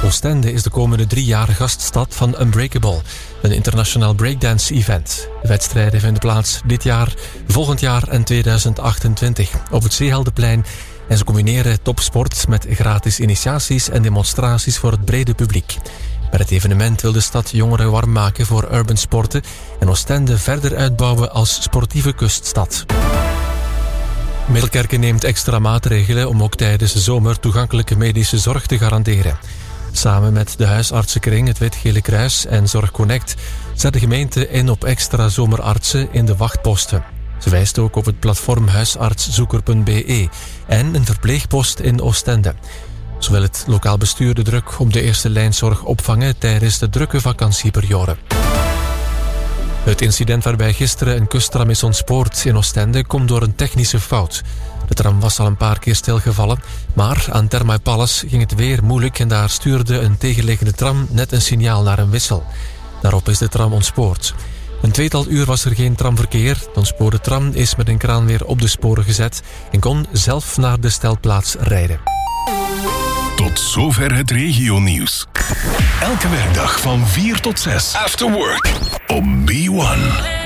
Oostende is de komende 3 jaar gaststad van Unbreakable, een internationaal breakdance-event. De wedstrijden vinden plaats dit jaar, volgend jaar en 2028 op het Zeeheldenplein. En ze combineren topsport met gratis initiaties en demonstraties voor het brede publiek. Met het evenement wil de stad jongeren warm maken voor urban sporten en Oostende verder uitbouwen als sportieve kuststad. Middelkerke neemt extra maatregelen om ook tijdens de zomer toegankelijke medische zorg te garanderen. Samen met de huisartsenkring, het Wit-Gele Kruis en ZorgConnect zet de gemeente in op extra zomerartsen in de wachtposten. Ze wijst ook op het platform huisartszoeker.be en een verpleegpost in Oostende. Zo wil het lokaal bestuur de druk op de eerste lijnzorg opvangen tijdens de drukke vakantieperiode. Het incident waarbij gisteren een kusttram is ontspoord in Oostende komt door een technische fout. De tram was al een paar keer stilgevallen, maar aan Thermae Palace ging het weer moeilijk en daar stuurde een tegenliggende tram net een signaal naar een wissel. Daarop is de tram ontspoord. Een 2-tal uur was er geen tramverkeer. De ontspoorde tram is met een kraan weer op de sporen gezet en kon zelf naar de stelplaats rijden. Tot zover het regionieuws. Elke werkdag van 4 tot 6. After Work op B1.